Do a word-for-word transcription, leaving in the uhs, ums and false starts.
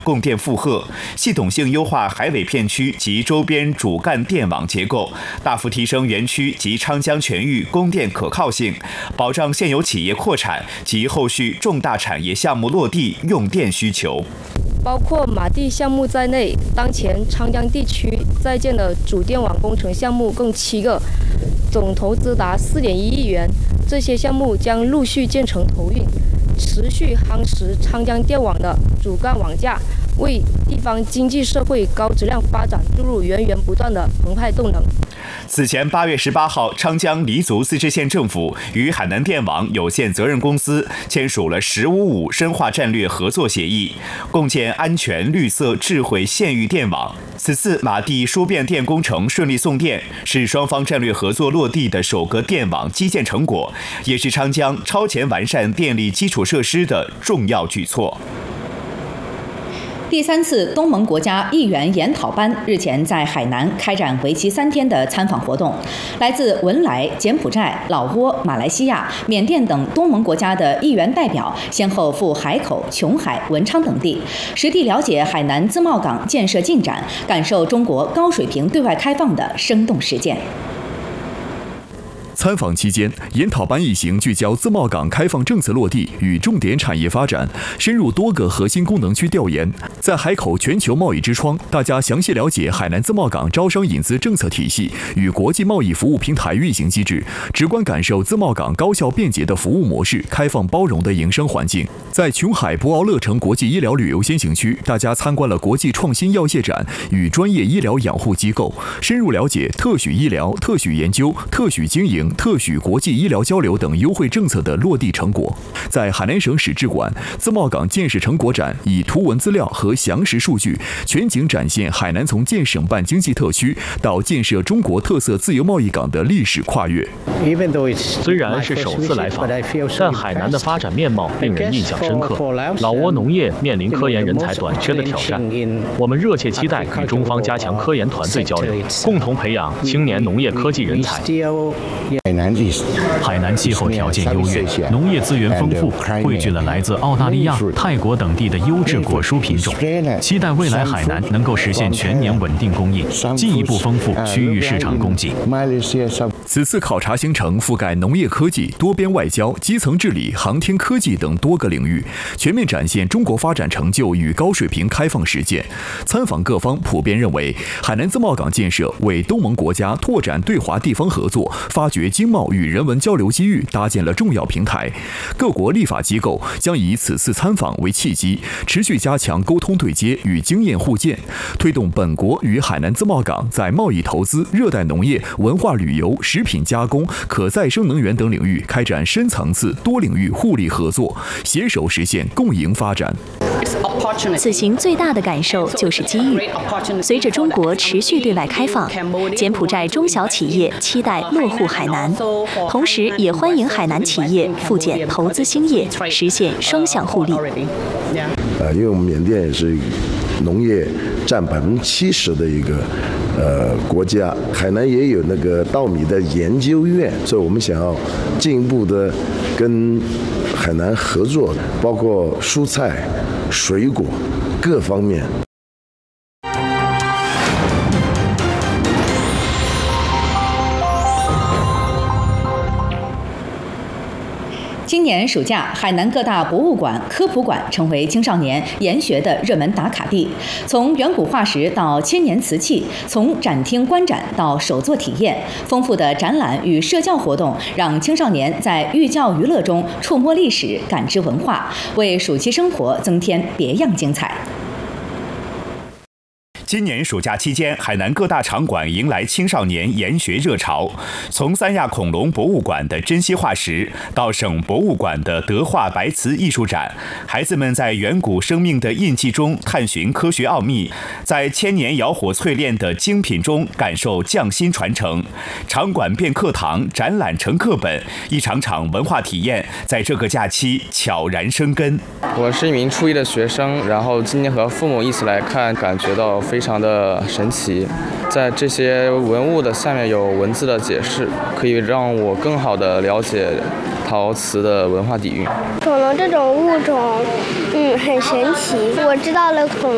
供电负荷，系统性优化海尾片区及周边主干电网结构，大幅提升园区及昌江全域供电可靠性，保障现有企业扩产及后续重大产业项目落地用电需求。 包括马地项目在内，当前昌江地区在建的主电网工程项目共七个，总投资达四点一亿元。这些项目将陆续建成投运，持续夯实昌江电网的主干网架，为地方经济社会高质量发展注入源源不断的澎湃动能。 此前八月十八号，昌江黎族自治县政府与海南电网有限责任公司签署了“十五五”深化战略合作协议，共建安全、绿色、智慧县域电网。此次马地输变电工程顺利送电，是双方战略合作落地的首个电网基建成果，也是昌江超前完善电力基础设施的重要举措。 第三次东盟国家议员研讨班日前在海南开展为期三天的参访活动，来自文莱、柬埔寨、老挝、马来西亚、缅甸等东盟国家的议员代表先后赴海口、琼海、文昌等地，实地了解海南自贸港建设进展，感受中国高水平对外开放的生动实践。 参访期间，研讨班一行聚焦自贸港开放政策落地与重点产业发展，深入多个核心功能区调研。在海口全球贸易之窗，大家详细了解海南自贸港招商引资政策体系与国际贸易服务平台运行机制，直观感受自贸港高效便捷的服务模式、开放包容的营商环境。在琼海博鳌乐城国际医疗旅游先行区，大家参观了国际创新药械展与专业医疗养护机构，深入了解特许医疗、特许研究、特许经营、特许国际医疗交流等优惠政策的落地成果。在海南省史志馆，自贸港建设成果展以图文资料和详实数据，全景展现海南从建省办经济特区到建设中国特色自由贸易港的历史跨越。 虽然是首次来访，但海南的发展面貌令人印象深刻。老挝农业面临科研人才短缺的挑战，我们热切期待与中方加强科研团队交流，共同培养青年农业科技人才。 海南气候条件优越，农业资源丰富，汇聚了来自澳大利亚、泰国等地的优质果蔬品种。期待未来海南能够实现全年稳定供应，进一步丰富区域市场供给。 此次考察行程覆盖农业科技、多边外交、基层治理、航天科技等多个领域，全面展现中国发展成就与高水平开放实践。参访各方普遍认为，海南自贸港建设为东盟国家拓展对华地方合作、发掘经贸与人文交流机遇搭建了重要平台。各国立法机构将以此次参访为契机，持续加强沟通对接与经验互鉴，推动本国与海南自贸港在贸易投资、热带农业、文化旅游、食品加工、可再生能源等领域开展深层次、多领域互利合作，携手实现共赢发展。 此行最大的感受就是机遇。随着中国持续对外开放，柬埔寨中小企业期待落户海南，同时也欢迎海南企业赴柬投资兴业，实现双向互利。 呃，因为我们缅甸也是农业占百分之七十的一个呃国家，海南也有那个稻米的研究院，所以我们想要进一步的跟海南合作，包括蔬菜、水果各方面。 今年暑假，海南各大博物馆、科普馆成为青少年研学的热门打卡地。从远古化石到千年瓷器，从展厅观展到手作体验，丰富的展览与社教活动，让青少年在寓教于乐中触摸历史、感知文化，为暑期生活增添别样精彩。 今年暑假期间，海南各大场馆迎来青少年研学热潮。从三亚恐龙博物馆的珍稀化石，到省博物馆的德化白瓷艺术展，孩子们在远古生命的印记中探寻科学奥秘，在千年窑火淬炼的精品中感受匠心传承。场馆变课堂，展览成课本，一场场文化体验在这个假期悄然生根。 我是一名初一的学生，然后今年和父母一起来看，感觉到非常非常的神奇，在这些文物的下面有文字的解释，可以让我更好的了解陶瓷的文化底蕴。 恐龙这种物种，嗯，很神奇。我知道了恐